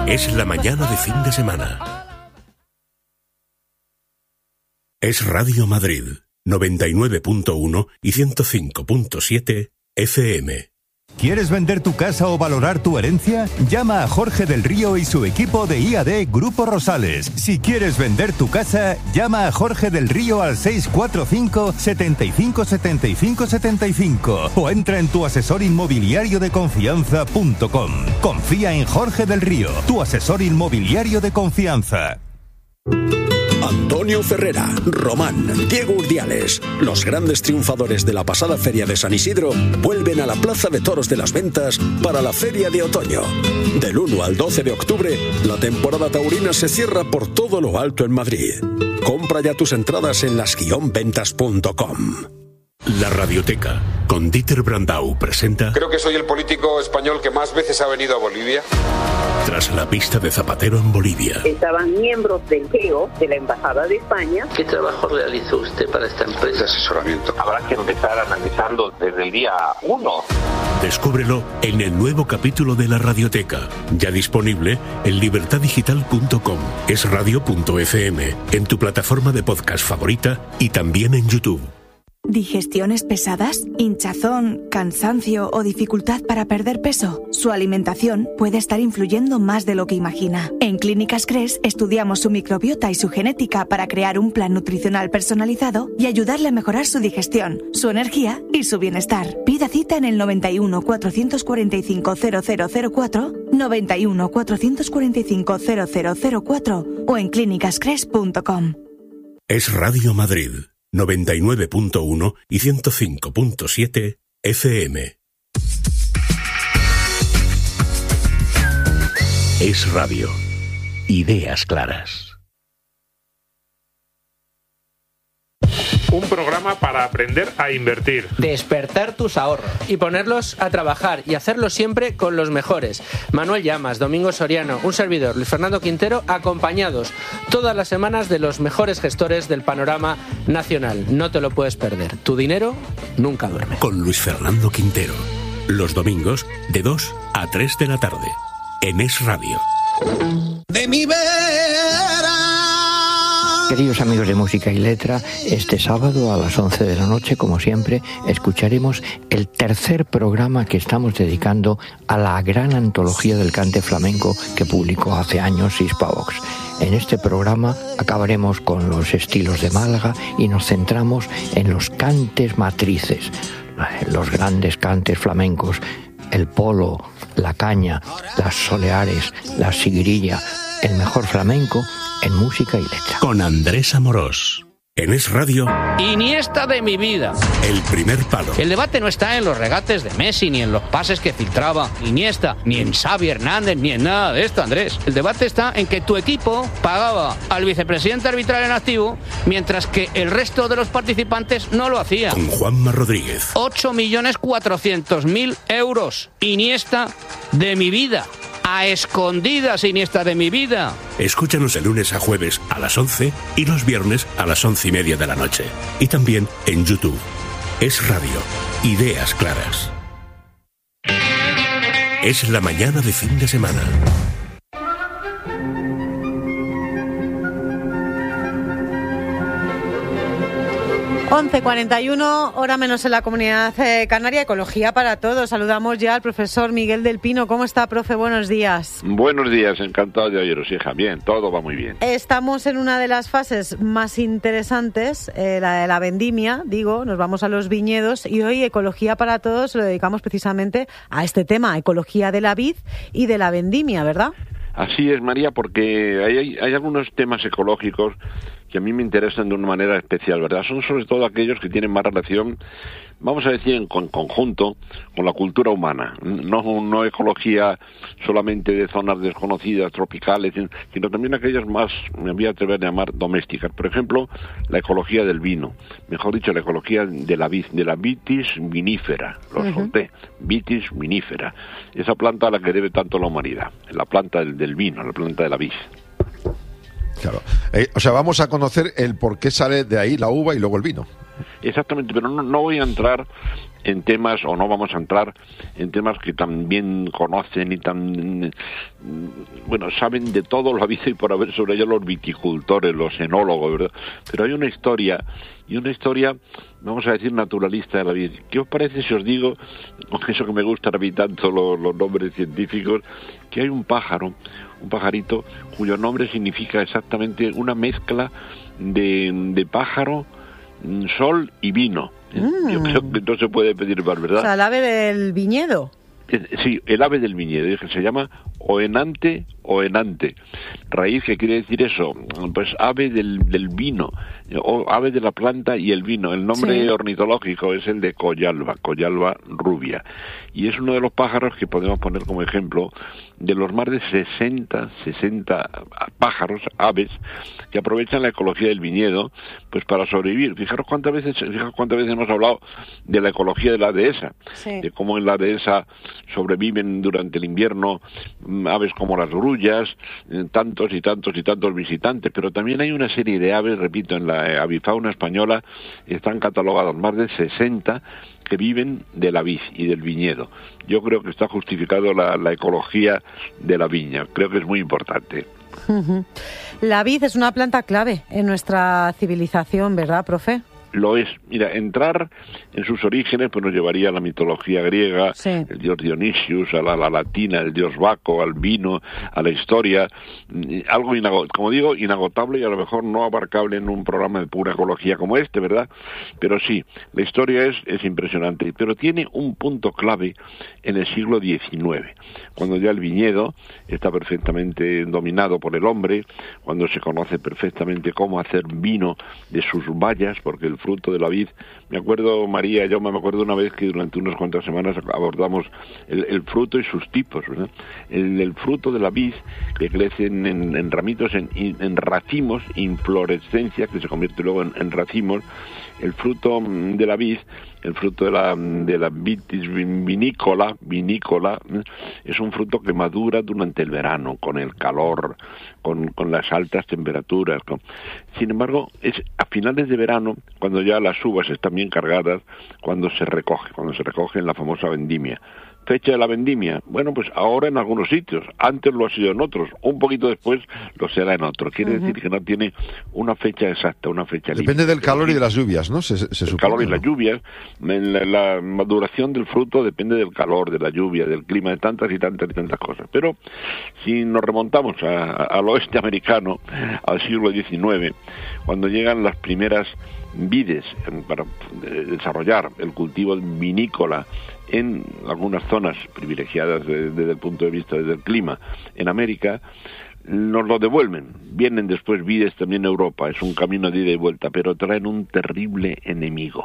Es la mañana de fin de semana. Es Radio Madrid, 99.1 y 105.7 FM. ¿Quieres vender tu casa o valorar tu herencia? Llama a Jorge del Río y su equipo de IAD Grupo Rosales. Si quieres vender tu casa, llama a Jorge del Río al 645 75 75 75 o entra en tuasesorinmobiliariodeconfianza.com. Confía en Jorge del Río, tu asesor inmobiliario de confianza. Antonio Ferrera, Román, Diego Urdiales, los grandes triunfadores de la pasada Feria de San Isidro, vuelven a la Plaza de Toros de las Ventas para la Feria de Otoño. Del 1 al 12 de octubre, la temporada taurina se cierra por todo lo alto en Madrid. Compra ya tus entradas en las-ventas.com. La Radioteca, con Dieter Brandau, presenta... Creo que soy el político español que más veces ha venido a Bolivia. Tras la pista de Zapatero en Bolivia. Estaban miembros del GEO, de la Embajada de España. ¿Qué trabajo realizó usted para esta empresa? De asesoramiento. Habrá que empezar analizando desde el día 1. Descúbrelo en el nuevo capítulo de La Radioteca, ya disponible en libertaddigital.com, esradio.fm, en tu plataforma de podcast favorita y también en YouTube. ¿Digestiones pesadas? ¿Hinchazón, cansancio o dificultad para perder peso? Su alimentación puede estar influyendo más de lo que imagina. En Clínicas Cres estudiamos su microbiota y su genética para crear un plan nutricional personalizado y ayudarle a mejorar su digestión, su energía y su bienestar. Pida cita en el 91 445 0004, 91 445 0004 o en clínicascres.com. Es Radio Madrid, 99.1 y 105.7 FM. Es Radio. Ideas claras. Un programa para aprender a invertir. Despertar tus ahorros y ponerlos a trabajar y hacerlo siempre con los mejores. Manuel Llamas, Domingo Soriano, un servidor, Luis Fernando Quintero, acompañados todas las semanas de los mejores gestores del panorama nacional. No te lo puedes perder. Tu dinero nunca duerme. Con Luis Fernando Quintero. Los domingos de 2 a 3 de la tarde. En Es Radio. De mi vera. Queridos amigos de Música y Letra, este sábado a las 11 de la noche, como siempre, escucharemos el tercer programa que estamos dedicando a la gran antología del cante flamenco que publicó hace años Hispavox. En este programa acabaremos con los estilos de Málaga y nos centramos en los cantes matrices, los grandes cantes flamencos, el polo, la caña, las soleares, la siguirilla, el mejor flamenco en Música y Letra. Con Andrés Amorós. En Es Radio. Iniesta de mi vida. El primer palo. El debate no está en los regates de Messi, ni en los pases que filtraba Iniesta, ni en Xavi Hernández, ni en nada de esto, Andrés. El debate está en que tu equipo pagaba al vicepresidente arbitral en activo, mientras que el resto de los participantes no lo hacía. Con Juanma Rodríguez. 8.400.000 euros. Iniesta de mi vida. A escondidas, Iniesta de mi vida. Escúchanos de lunes a jueves a las 11 y los viernes a las 11:30 de la noche. Y también en YouTube. Es Radio. Ideas claras. Es la mañana de fin de semana. 11:41, hora menos en la Comunidad Canaria. Ecología para todos. Saludamos ya al profesor Miguel del Pino. ¿Cómo está, profe? Buenos días. Buenos días, encantado de oíros, hija. Bien, todo va muy bien. Estamos en una de las fases más interesantes, la de la vendimia, digo, nos vamos a los viñedos y hoy Ecología para todos lo dedicamos precisamente a este tema, ecología de la vid y de la vendimia, ¿verdad? Así es, María, porque hay algunos temas ecológicos que a mí me interesan de una manera especial, ¿verdad? Son sobre todo aquellos que tienen más relación, vamos a decir, en conjunto con la cultura humana. No ecología solamente de zonas desconocidas, tropicales, sino también aquellas más, me voy a atrever a llamar, domésticas. Por ejemplo, la ecología del vino, mejor dicho, la ecología de la vid, de la vitis vinifera, lo solté, vitis vinifera, esa planta a la que debe tanto la humanidad, la planta del vino, la planta de la vid. Claro. O sea, vamos a conocer el por qué sale de ahí la uva y luego el vino. Exactamente, pero no voy a entrar en temas, o no vamos a entrar en temas que también conocen y tan, bueno, saben de todo lo habido y por haber sobre ello los viticultores, los enólogos, ¿verdad? Pero hay una historia, vamos a decir, naturalista de la vida. ¿Qué os parece si os digo, con eso que me gusta repetir tanto los nombres científicos, que hay un pajarito, cuyo nombre significa exactamente una mezcla de pájaro, sol y vino? Yo creo que no se puede pedir más, ¿verdad? O sea, el ave del viñedo. Sí, el ave del viñedo, que se llama oenante, raíz que quiere decir eso, pues ave del vino, o ave de la planta y el vino. El nombre ornitológico es el de Collalba rubia, y es uno de los pájaros que podemos poner como ejemplo de los más de 60 pájaros, aves, que aprovechan la ecología del viñedo pues para sobrevivir. Fijaros cuántas veces hemos hablado de la ecología de la dehesa, de cómo en la dehesa sobreviven durante el invierno aves como las grullas, tantos visitantes, pero también hay una serie de aves, repito, en la avifauna española están catalogados más de 60 que viven de la vid y del viñedo. Yo creo que está justificado la ecología de la viña, creo que es muy importante. La vid es una planta clave en nuestra civilización, ¿verdad, profe? Lo es. Mira, entrar en sus orígenes pues nos llevaría a la mitología griega, el dios Dionisius, a la latina, el dios Baco, al vino, a la historia, algo inagotable y a lo mejor no abarcable en un programa de pura ecología como este, ¿verdad? Pero sí, la historia es impresionante, pero tiene un punto clave en el siglo XIX, cuando ya el viñedo está perfectamente dominado por el hombre, cuando se conoce perfectamente cómo hacer vino de sus bayas, porque el fruto de la vid, me acuerdo, María, yo me acuerdo una vez que durante unas cuantas semanas abordamos el fruto y sus tipos, ¿verdad? El fruto de la vid, que crece en ramitos, en racimos, inflorescencia, que se convierte luego en racimos. El fruto de la vid, el fruto de la vitis vinícola, es un fruto que madura durante el verano, con el calor, con las altas temperaturas. Sin embargo, es a finales de verano, cuando ya las uvas están bien cargadas, cuando se recoge en la famosa vendimia. Fecha de la vendimia, bueno, pues ahora en algunos sitios, antes lo ha sido en otros, un poquito después lo será en otros. Quiere decir que no tiene una fecha exacta, una fecha límite. Depende del calor y de las lluvias, ¿no? Se supone, calor y las lluvias, la maduración del fruto depende del calor, de la lluvia, del clima, de tantas cosas. Pero si nos remontamos al oeste americano, al siglo XIX, cuando llegan las primeras vides para desarrollar el cultivo vinícola en algunas zonas privilegiadas desde el punto de vista del clima en América, nos lo devuelven. Vienen después vides también en Europa, es un camino de ida y vuelta, pero traen un terrible enemigo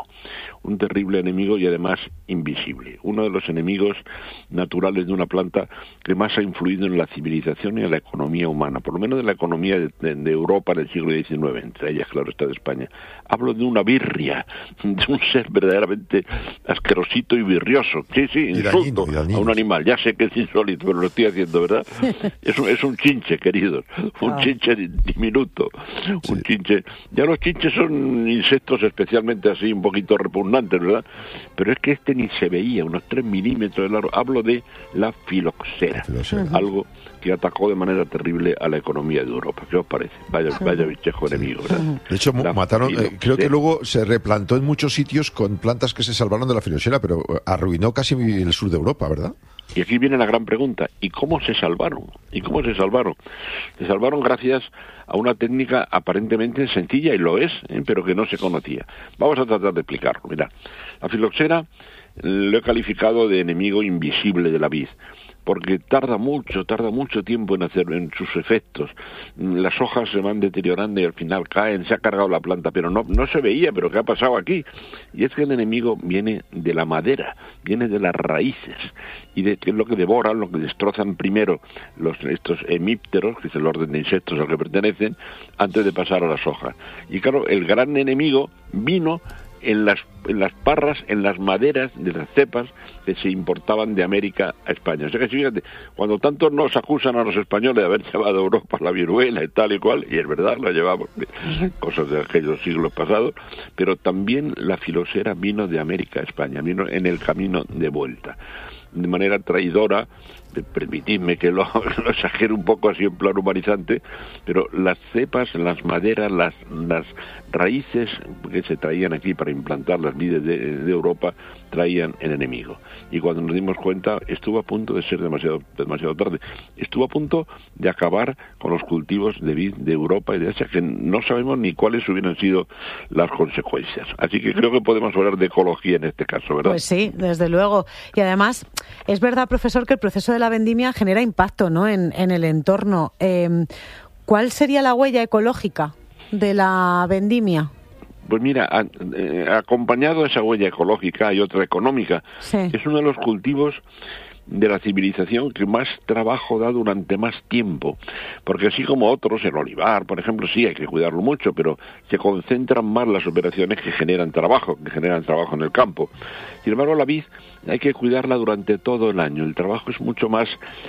y además invisible. Uno de los enemigos naturales de una planta que más ha influido en la civilización y en la economía humana, por lo menos en la economía de Europa del siglo XIX, entre ellas, claro, está de España. Hablo de una birria, de un ser verdaderamente asquerosito y birrioso. Sí, insulto a un animal. Ya sé que es insólito, pero lo estoy haciendo, ¿verdad? Es un chinche, queridos, un chinche diminuto, un chinche. Ya los chinches son insectos especialmente así, un poquito repugnantes, ¿verdad? Pero es que este ni se veía, unos 3 milímetros de largo. Hablo de la filoxera, algo que atacó de manera terrible a la economía de Europa. ¿Qué os parece? Vaya bichejo enemigo, ¿verdad? De hecho, mataron, creo que luego se replantó en muchos sitios con plantas que se salvaron de la filoxera, pero arruinó casi el sur de Europa, ¿verdad? Y aquí viene la gran pregunta, ¿y cómo se salvaron? Se salvaron gracias a una técnica aparentemente sencilla, y lo es, pero que no se conocía. Vamos a tratar de explicarlo. Mirad, la filoxera lo he calificado de enemigo invisible de la vid, porque tarda mucho tiempo en sus efectos. Las hojas se van deteriorando y al final caen, se ha cargado la planta, pero no se veía. ¿Pero qué ha pasado aquí? Y es que el enemigo viene de la madera, viene de las raíces, y es lo que devoran, lo que destrozan primero estos hemípteros, que es el orden de insectos al que pertenecen, antes de pasar a las hojas. Y claro, el gran enemigo vino en las parras, en las maderas de las cepas que se importaban de América a España. O sea que fíjate, cuando tanto nos acusan a los españoles de haber llevado a Europa la viruela y tal y cual, y es verdad, la llevamos, cosas de aquellos siglos pasados, pero también la filosera vino de América a España, vino en el camino de vuelta, de manera traidora. Permitidme que lo exagere un poco así en plan humanizante, pero las cepas, las maderas, las raíces que se traían aquí para implantar las vides de Europa, traían el enemigo. Y cuando nos dimos cuenta, estuvo a punto de ser demasiado tarde. Estuvo a punto de acabar con los cultivos de vid de Europa y de Asia, que no sabemos ni cuáles hubieran sido las consecuencias. Así que creo que podemos hablar de ecología en este caso, ¿verdad? Pues sí, desde luego. Y además, es verdad, profesor, que el proceso de la vendimia genera impacto, ¿no?, en el entorno. ¿Cuál sería la huella ecológica de la vendimia? Pues mira, acompañado a esa huella ecológica hay otra económica. Sí. Es uno de los cultivos de la civilización que más trabajo da durante más tiempo, porque así como otros, el olivar, por ejemplo, sí hay que cuidarlo mucho, pero se concentran más las operaciones que generan trabajo en el campo. Sin embargo, la vid hay que cuidarla durante todo el año. El trabajo es mucho más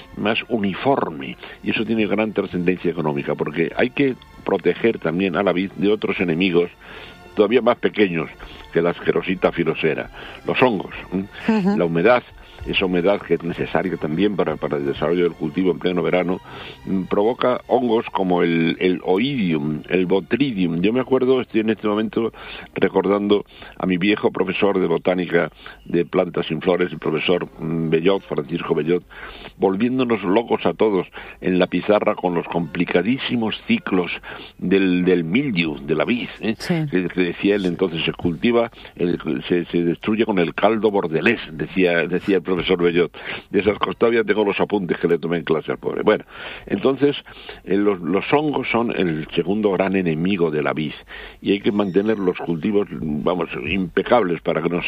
uniforme y eso tiene gran trascendencia económica, porque hay que proteger también a la vid de otros enemigos todavía más pequeños que la asquerosita filosera, los hongos, la humedad. Esa humedad que es necesaria también para el desarrollo del cultivo en pleno verano, provoca hongos como el oidium, el botridium. Yo me acuerdo, estoy en este momento recordando a mi viejo profesor de botánica de plantas sin flores, el profesor Bellot, Francisco Bellot, volviéndonos locos a todos en la pizarra con los complicadísimos ciclos del mildiu, de la vid, Sí. que decía él, entonces se cultiva, se destruye con el caldo bordelés, decía el profesor Bellot. De esas cosas todavía tengo los apuntes que le tomé en clase al pobre. Bueno, entonces los hongos son el segundo gran enemigo de la vid y hay que mantener los cultivos, impecables para que no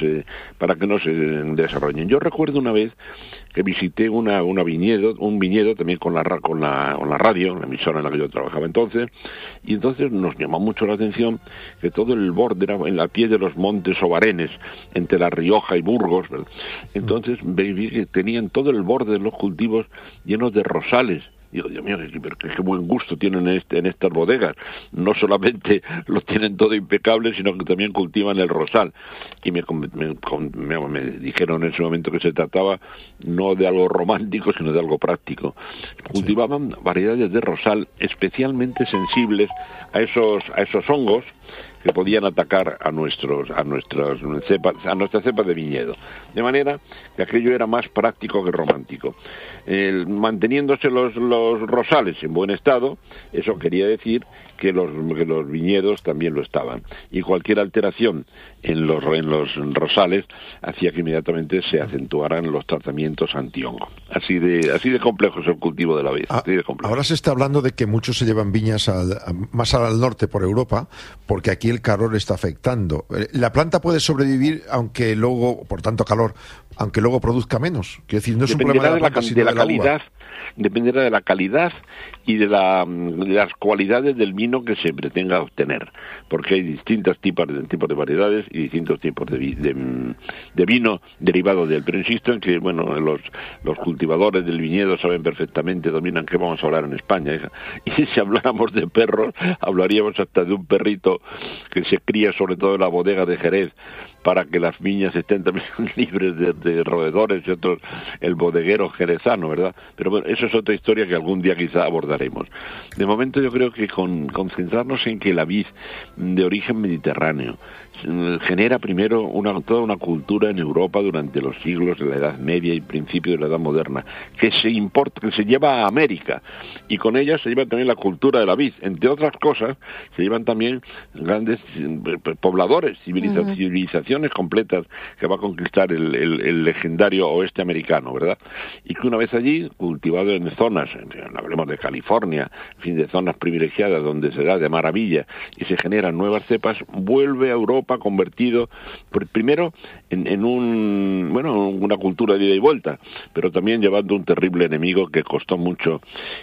se desarrollen. Yo recuerdo una vez que visité un viñedo también con la radio, la emisora en la que yo trabajaba entonces, y entonces nos llamó mucho la atención que todo el borde era en la pie de los montes Obarenes, entre La Rioja y Burgos, ¿verdad? Entonces vi que tenían todo el borde de los cultivos llenos de rosales. Digo, Dios mío, qué buen gusto tienen en estas bodegas. No solamente lo tienen todo impecable, sino que también cultivan el rosal. Y me dijeron en ese momento que se trataba no de algo romántico, sino de algo práctico. Cultivaban variedades de rosal especialmente sensibles a esos hongos que podían atacar a nuestras cepas de viñedo, de manera que aquello era más práctico que romántico. Manteniéndose los rosales en buen estado, eso quería decir que los viñedos también lo estaban, y cualquier alteración en los rosales hacía que inmediatamente se acentuaran los tratamientos antihongo. Así de complejo es el cultivo de la vid. Ahora se está hablando de que muchos se llevan viñas más al norte por Europa, porque aquí el calor está afectando. La planta puede sobrevivir aunque luego, por tanto calor, aunque luego produzca menos. Quiero decir, no es un problema de la planta, sino de la calidad. Dependerá de la calidad y de las cualidades del vino que se pretenda obtener, porque hay distintos tipos de variedades y distintos tipos de vino derivado de él. Pero insisto en que los cultivadores del viñedo saben perfectamente, dominan qué vamos a hablar en España, hija. Y si habláramos de perros, hablaríamos hasta de un perrito que se cría sobre todo en la bodega de Jerez, para que las viñas estén también libres de roedores y otros, el bodeguero jerezano, ¿verdad? Pero bueno, eso es otra historia que algún día quizá abordaremos. De momento yo creo que concentrarnos en que la vid de origen mediterráneo genera primero toda una cultura en Europa durante los siglos de la Edad Media y principio de la Edad Moderna, que se lleva a América, y con ella se lleva también la cultura de la vid. Entre otras cosas, se llevan también grandes pobladores, civilizaciones completas que va a conquistar el legendario oeste americano, ¿verdad? Y que una vez allí, cultivado en zonas, hablemos de California, California, en fin, de zonas privilegiadas donde se da de maravilla y se generan nuevas cepas, vuelve a Europa convertido primero en una cultura de ida y vuelta, pero también llevando un terrible enemigo que costó mucho,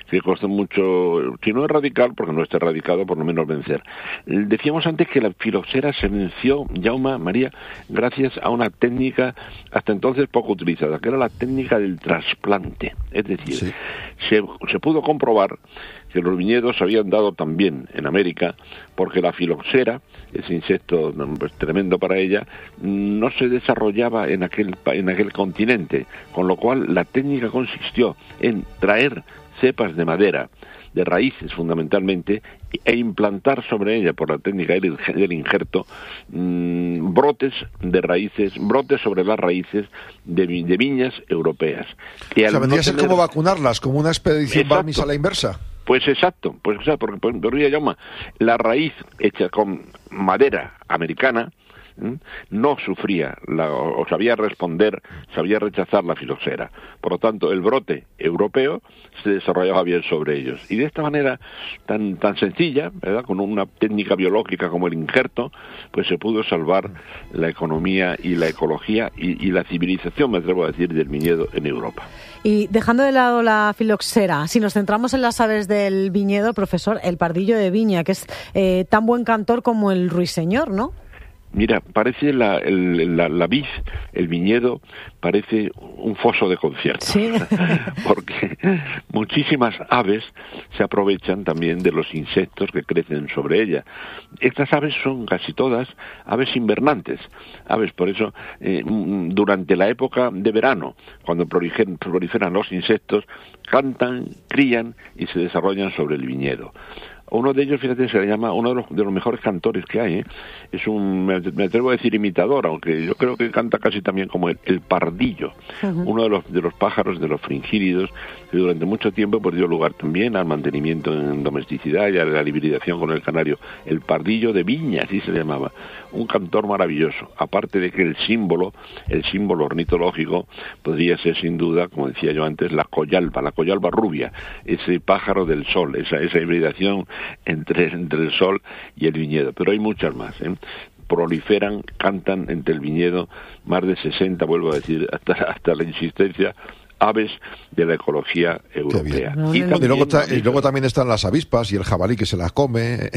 si no erradicar, porque no está erradicado, por lo menos vencer. Decíamos antes que la filoxera se venció, Jaume, María, gracias a una técnica hasta entonces poco utilizada, que era la técnica del trasplante. Es decir, se pudo comprobar que los viñedos habían dado también en América, porque la filoxera, ese insecto pues, tremendo para ella, no se desarrollaba en aquel continente, con lo cual la técnica consistió en traer cepas de madera, de raíces fundamentalmente, e implantar sobre ella, por la técnica del injerto, brotes sobre las raíces de viñas europeas. O sea, vendría a ser como vacunarlas, como una expedición Barnis a la inversa. Pues exacto, porque podría llamar la raíz hecha con madera americana, no sufría o sabía rechazar la filoxera. Por lo tanto, el brote europeo se desarrollaba bien sobre ellos. Y de esta manera tan sencilla, ¿verdad?, con una técnica biológica como el injerto, pues se pudo salvar la economía y la ecología y la civilización, me atrevo a decir, del viñedo en Europa. Y dejando de lado la filoxera, si nos centramos en las aves del viñedo, profesor, el pardillo de viña, que es tan buen cantor como el ruiseñor, ¿no? Mira, parece la vid, el viñedo, parece un foso de conciertos, ¿sí? Porque muchísimas aves se aprovechan también de los insectos que crecen sobre ella. Estas aves son casi todas aves invernantes, por eso durante la época de verano, cuando proliferan los insectos, cantan, crían y se desarrollan sobre el viñedo. Uno de ellos, fíjate, se le llama uno de los mejores cantores que hay, ¿eh? Es me atrevo a decir imitador, aunque yo creo que canta casi también como el pardillo, uno de los pájaros, de los fringílidos, que durante mucho tiempo pues dio lugar también al mantenimiento en domesticidad y a la hibridación con el canario. El pardillo de viña, así se le llamaba. Un cantor maravilloso, aparte de que el símbolo ornitológico podría ser sin duda, como decía yo antes, la coyalba rubia, ese pájaro del sol, esa hibridación entre el sol y el viñedo. Pero hay muchas más, ¿eh? Proliferan, cantan entre el viñedo más de 60, vuelvo a decir, hasta la insistencia, aves de la ecología europea. Y luego también están las avispas y el jabalí que se las come.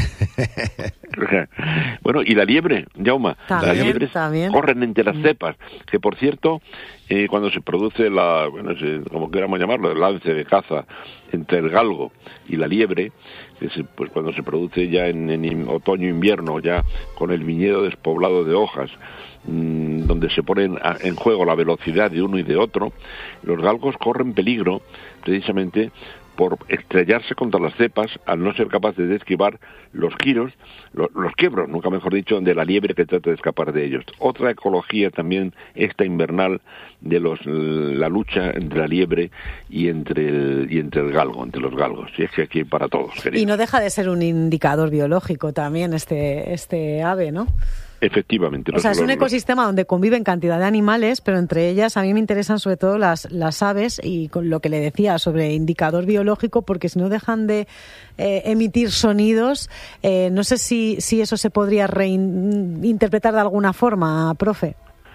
Bueno, y la liebre, Jaume, las liebres corren entre las cepas, que por cierto, cuando se produce como queramos llamarlo, el lance de caza entre el galgo y la liebre, pues cuando se produce ya en otoño-invierno, ya con el viñedo despoblado de hojas, donde se ponen en juego la velocidad de uno y de otro, los galgos corren peligro precisamente por estrellarse contra las cepas al no ser capaces de esquivar los quiebros, nunca mejor dicho, de la liebre que trata de escapar de ellos. Otra ecología también, esta invernal, de la lucha entre la liebre y entre el galgo, entre los galgos. Y es que aquí hay para todos, querido. Y no deja de ser un indicador biológico también este ave, ¿no? Efectivamente. O sea, es un ecosistema donde conviven cantidad de animales, pero entre ellas a mí me interesan sobre todo las aves, y con lo que le decía sobre indicador biológico, porque si no dejan de emitir sonidos, no sé si eso se podría reinterpretar de alguna forma, profe.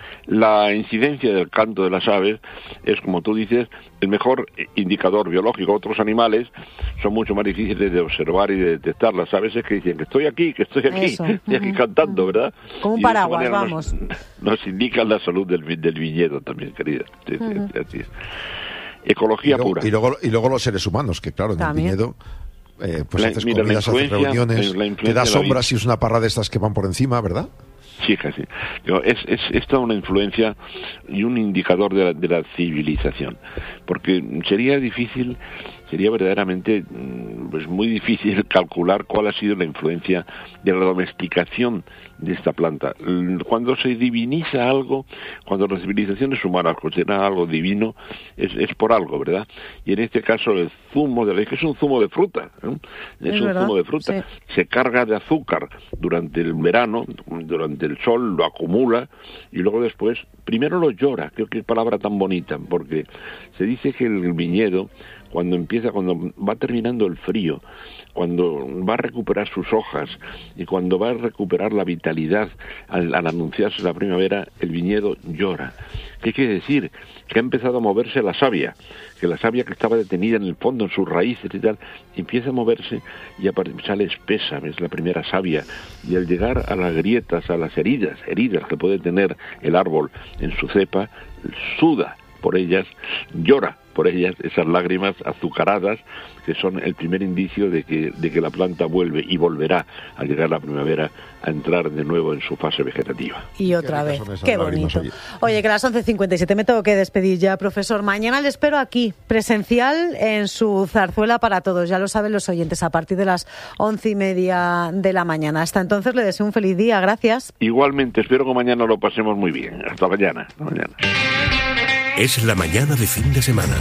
La incidencia del canto de las aves es, como tú dices, el mejor indicador biológico. Otros animales son mucho más difíciles de observar y de detectar. Las aves es que dicen que estoy aquí estoy aquí cantando, ¿verdad? Como un paraguas, vamos. Nos indican la salud del viñedo también, querida. Sí, así es. Ecología pura. Y luego los seres humanos, que claro, en el viñedo... pues haces comidas, haces reuniones, te da sombras y es una parra de estas que van por encima, ¿verdad? Sí, casi. Es toda una influencia y un indicador de la civilización, porque sería verdaderamente pues muy difícil calcular cuál ha sido la influencia de la domesticación de esta planta. Cuando se diviniza algo, cuando las civilizaciones humanas consideran algo divino, es por algo, ¿verdad? Y en este caso el zumo que es un zumo de fruta, zumo de fruta, sí. Se carga de azúcar durante el verano, durante el sol, lo acumula y luego después, primero lo llora, creo que es palabra tan bonita, porque se dice que el viñedo, cuando va terminando el frío, cuando va a recuperar sus hojas y cuando va a recuperar la vitalidad al anunciarse la primavera, el viñedo llora. ¿Qué quiere decir? Que ha empezado a moverse la savia, que la savia que estaba detenida en el fondo, en sus raíces y tal, empieza a moverse y sale espesa, es la primera savia, y al llegar a las grietas, a las heridas que puede tener el árbol en su cepa, suda por ellas, llora por ellas, esas lágrimas azucaradas que son el primer indicio de que la planta vuelve y volverá al llegar la primavera a entrar de nuevo en su fase vegetativa. Y otra vez, qué bonito. Oye, que a las 11:57 me tengo que despedir ya, profesor. Mañana le espero aquí, presencial, en su zarzuela para todos. Ya lo saben los oyentes, a partir de las 11:30 de la mañana. Hasta entonces le deseo un feliz día. Gracias. Igualmente, espero que mañana lo pasemos muy bien. Hasta mañana. Hasta mañana. Es la mañana de fin de semana.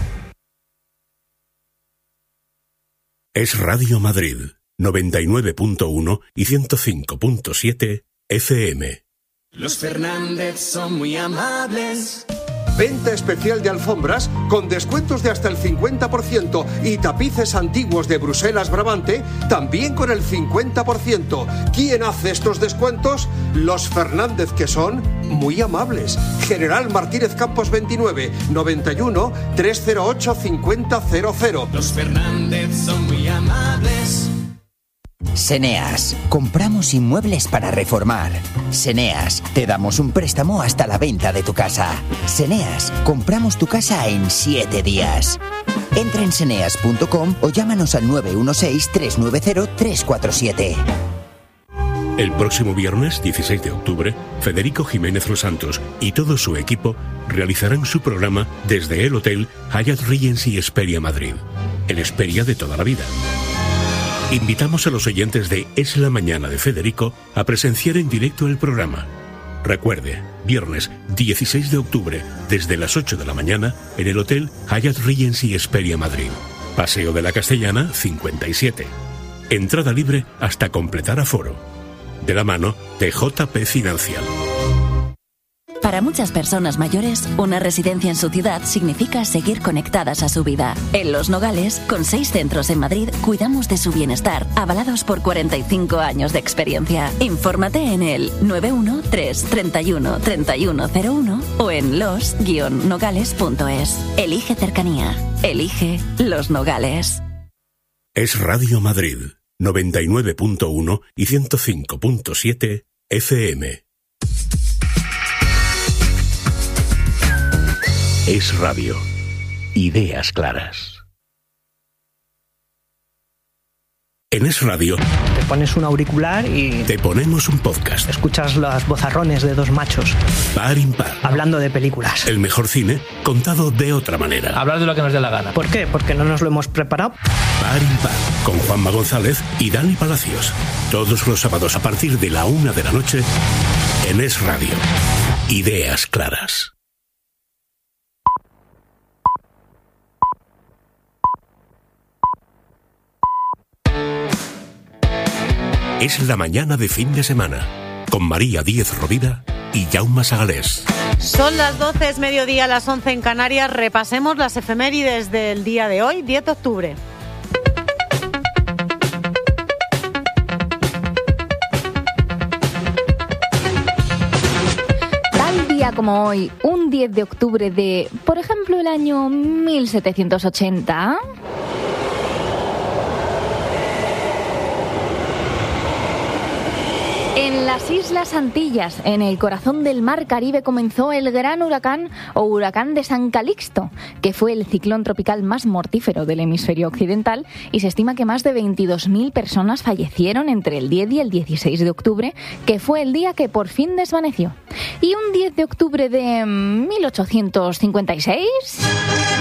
Es Radio Madrid, 99.1 y 105.7 FM. Los Fernández son muy amables. Venta especial de alfombras con descuentos de hasta el 50% y tapices antiguos de Bruselas Brabante también con el 50%. ¿Quién hace estos descuentos? Los Fernández, que son muy amables. General Martínez Campos 29, 91 308 5000. Los Fernández son muy amables. Seneas, compramos inmuebles para reformar. Seneas, te damos un préstamo hasta la venta de tu casa. Seneas, compramos tu casa en 7 días. Entra en seneas.com o llámanos al 916-390-347. El próximo viernes, 16 de octubre, Federico Jiménez Los Santos y todo su equipo realizarán su programa desde el Hotel Hyatt Regency Hesperia Madrid, el Hesperia de toda la vida. Invitamos a los oyentes de Es la Mañana de Federico a presenciar en directo el programa. Recuerde, viernes 16 de octubre, desde las 8 de la mañana, en el Hotel Hyatt Regency Hesperia Madrid. Paseo de la Castellana, 57. Entrada libre hasta completar aforo. De la mano de JP Financial. Para muchas personas mayores, una residencia en su ciudad significa seguir conectadas a su vida. En Los Nogales, con 6 centros en Madrid, cuidamos de su bienestar, avalados por 45 años de experiencia. Infórmate en el 913 31 3101 o en los-nogales.es. Elige cercanía. Elige Los Nogales. Es Radio Madrid, 99.1 y 105.7 FM. Es radio. Ideas claras. En Es Radio te pones un auricular y te ponemos un podcast. Escuchas los vozarrones de dos machos par impar, hablando de películas. El mejor cine contado de otra manera. Hablar de lo que nos dé la gana. ¿Por qué? Porque no nos lo hemos preparado. Par impar, con Juanma González y Dani Palacios. Todos los sábados a partir de la 1 de la noche en Es Radio. Ideas claras. Es la mañana de fin de semana, con María Díez Rovira y Jaume Sagalés. Son las 12, es mediodía, las 11 en Canarias. Repasemos las efemérides del día de hoy, 10 de octubre. Tal día como hoy, un 10 de octubre de, por ejemplo, el año 1780... En las Islas Antillas, en el corazón del mar Caribe, comenzó el gran huracán o huracán de San Calixto, que fue el ciclón tropical más mortífero del hemisferio occidental, y se estima que más de 22.000 personas fallecieron entre el 10 y el 16 de octubre, que fue el día que por fin desvaneció. Y un 10 de octubre de 1856...